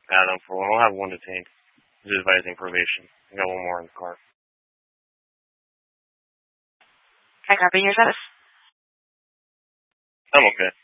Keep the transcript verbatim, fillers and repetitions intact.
add them for one. We'll have one detained. He's advising probation. I got one more in the car. Can I copy your status? I'm okay.